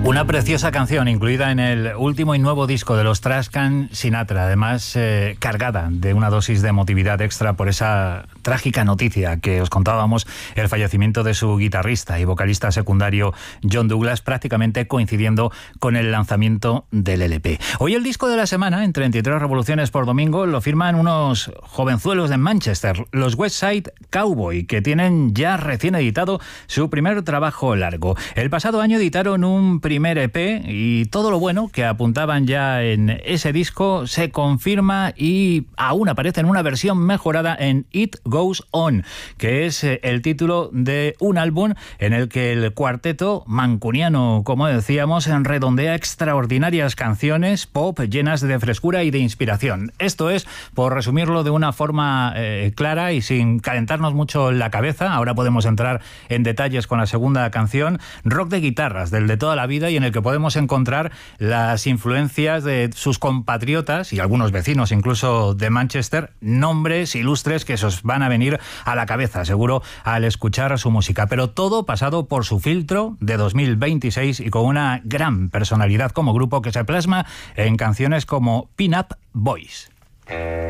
Una preciosa canción incluida en el último y nuevo disco de los Trashcan Sinatra, además cargada de una dosis de emotividad extra por esa trágica noticia que os contábamos, el fallecimiento de su guitarrista y vocalista secundario John Douglas, prácticamente coincidiendo con el lanzamiento del LP. Hoy el disco de la semana, en 33 revoluciones por domingo, lo firman unos jovenzuelos de Manchester, los West Side Cowboy, que tienen ya recién editado su primer trabajo largo. El pasado año editaron un primer EP y todo lo bueno que apuntaban ya en ese disco se confirma y aún aparece en una versión mejorada en It Goes On, que es el título de un álbum en el que el cuarteto mancuniano, como decíamos, redondea extraordinarias canciones pop llenas de frescura y de inspiración. Esto es, por resumirlo de una forma clara y sin calentarnos mucho la cabeza, ahora podemos entrar en detalles con la segunda canción, rock de guitarras, del de toda la vida, y en el que podemos encontrar las influencias de sus compatriotas y algunos vecinos incluso de Manchester, nombres ilustres que se os van a venir a la cabeza seguro al escuchar su música, pero todo pasado por su filtro de 2026 y con una gran personalidad como grupo que se plasma en canciones como Pin Up Boys.